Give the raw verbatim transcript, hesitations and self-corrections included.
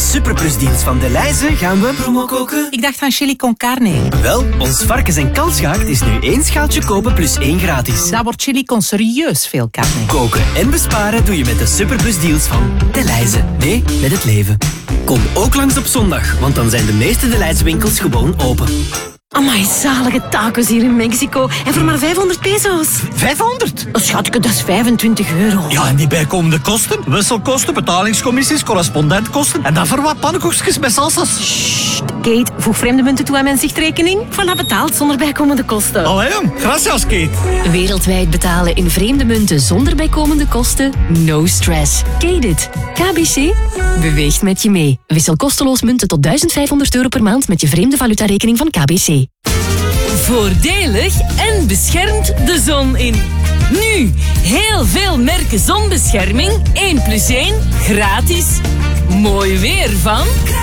superplusdeals van Delhaize gaan we promo koken. Ik dacht aan chili con carne. Wel, ons varkens- en kalfsgehaakt is nu één schaaltje kopen plus één gratis. Daar wordt chili con serieus veel carne. Koken en besparen doe je met de superplusdeals van Delhaize. Nee, met het leven. Kom ook langs op zondag, want dan zijn de meeste Delhaize winkels gewoon open. Amai, zalige tacos hier in Mexico. En voor maar vijfhonderd peso's. vijfhonderd? Oh, schatje, dat is vijfentwintig euro. Ja, en die bijkomende kosten? Wisselkosten, betalingscommissies, correspondentkosten. En dan voor wat pannenkoekjes met salsa's. Sst, Kate, voeg vreemde munten toe aan mijn zichtrekening. Voilà, betaald zonder bijkomende kosten. Allee, gracias, Kate. Wereldwijd betalen in vreemde munten zonder bijkomende kosten? No stress. Kate it. K B C beweegt met je mee. Wissel kosteloos munten tot duizend vijfhonderd euro per maand met je vreemde valutarekening van K B C. Voordelig en beschermt de zon in. Nu, heel veel merken zonbescherming. één plus één, gratis. Mooi weer van...